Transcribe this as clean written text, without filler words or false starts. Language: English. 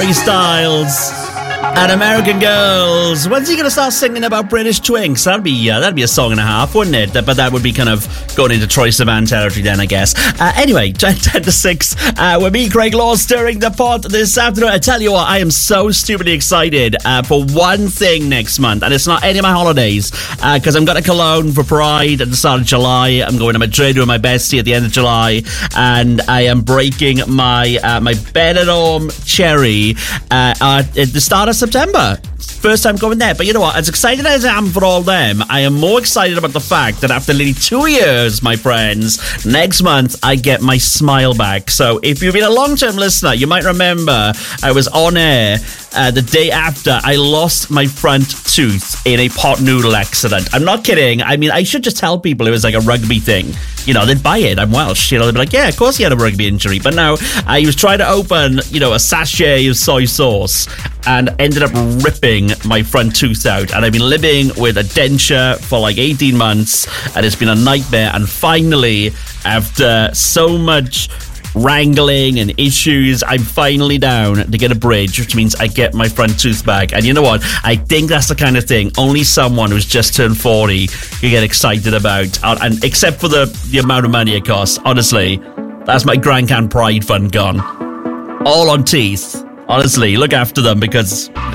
Harry Styles and American Girls. When's he going to start singing about British twinks? That'd be a song and a half, wouldn't it? But that would be kind of going into Troye Sivan territory then, I guess. Anyway, 10 to 6, with me, Craig Law, stirring the pot this afternoon. I tell you what, I am so stupidly excited for one thing next month, and it's not any of my holidays, because I'm going to Cologne for Pride at the start of July. I'm going to Madrid with my bestie at the end of July, and I am breaking my Benidorm cherry at the start of September. First time going there. But you know what? As excited as I am for all them, I am more excited about the fact that after nearly 2 years, my friends, next month I get my smile back. So if you've been a long-term listener, you might remember I was on air the day after I lost my front tooth in a pot noodle accident. I'm not kidding. I mean, I should just tell people it was like a rugby thing. You know, they'd buy it. I'm Welsh. You know, they'd be like, yeah, of course he had a rugby injury. But no, I was trying to open, a sachet of soy sauce and ended up ripping my front tooth out. And I've been living with a denture for like 18 months, and it's been a nightmare. And finally, after so much wrangling and issues, I'm finally down to get a bridge, which means I get my front tooth back. And you know what? I think that's the kind of thing only someone who's just turned 40 can get excited about. And except for the amount of money it costs, honestly, that's my Grand Can Pride fund gone. All on teeth. Honestly, look after them because